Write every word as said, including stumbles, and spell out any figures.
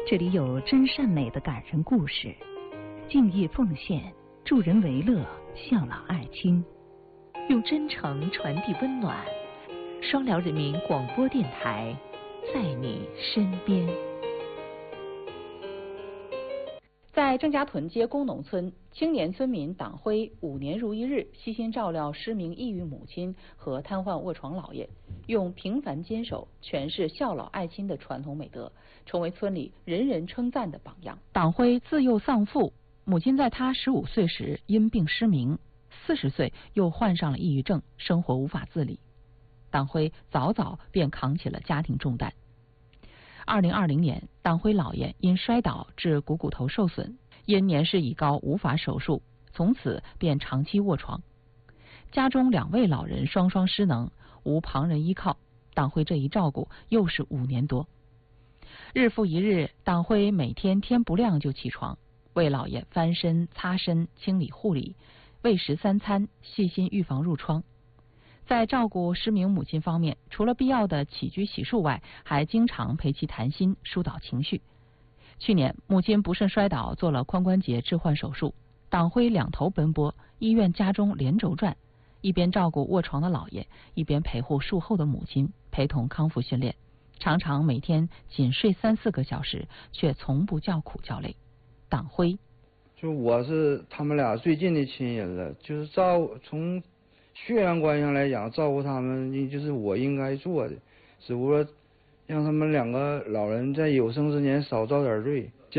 这里有真善美的感人故事，敬业奉献，助人为乐，孝老爱亲，用真诚传递温暖。双辽人民广播电台，在你身边。 在郑家屯街工农村，青年村民党辉五年如一日，悉心照料失明抑郁母亲和瘫痪卧床姥爷，用平凡坚守诠释孝老爱亲的传统美德，成为村里人人称赞的榜样。党辉自幼丧父，母亲在他十五岁时因病失明，四十岁又患上了抑郁症，生活无法自理。党辉早早便扛起了家庭重担。二零二零年，党辉姥爷因摔倒致股骨头受损，因年事已高无法手术，从此便长期卧床。家中两位老人双双失能，无旁人依靠，党辉这一照顾又是五年多。日复一日，党辉每天天不亮就起床，为姥爷翻身、擦身、清理护理，喂食三餐，细心预防褥疮。在照顾失明母亲方面，除了必要的起居洗漱外，还经常陪其谈心，疏导情绪。去年母亲不慎摔倒，做了髋关节置换手术，党辉两头奔波，医院家中连轴转，一边照顾卧床的姥爷，一边陪护术后的母亲，陪同康复训练，常常每天仅睡三四个小时，却从不叫苦叫累。党辉就我是他们俩最近的亲人了，就是照从血缘关系上来讲，照顾他们就是我应该做的，只不过让他们两个老人在有生之年少遭点罪。